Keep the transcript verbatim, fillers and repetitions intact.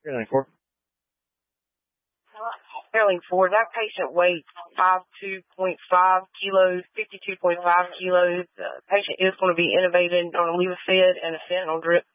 Sterling Ford. Sterling Ford. That patient weighs fifty-two point five kilos, fifty-two point five kilos. The patient is going to be intubated on a Levophed and a fentanyl drip.